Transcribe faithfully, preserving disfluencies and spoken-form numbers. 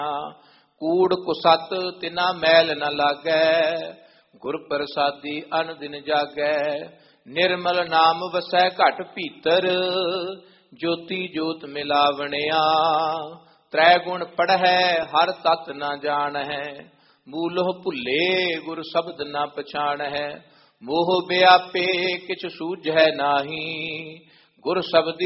ਕੂੜ ਕੁਸਤ ਤਿਨਾ ਮੈਲ ਨ ਲਾਗੈ, ਗੁਰ ਪ੍ਰਸਾਦੀ ਅਨ ਦਿਨ ਜਾਗੈ। ਨਿਰਮਲ ਨਾਮ ਵਸੈ ਘਟ ਭੀਤਰ, ਜੋਤੀ ਜੋਤ ਮਿਲਾਵਣਿਆ। ਤ੍ਰੈ ਗੁਣ ਪੜ੍ਹੈ ਹਰ ਤਤ ਨ ਜਾਣੈ, ਮੂਲੋਹ ਭੁੱਲੇ ਗੁਰ ਸ਼ਬਦ ਨ ਪਛਾਣੈ। ਮੋਹ ਵਿਆਪੇ ਕਿਛ ਸੂਝੈ ਨਾਹੀ, ਗੁਰ ਸ਼ਬਦੀ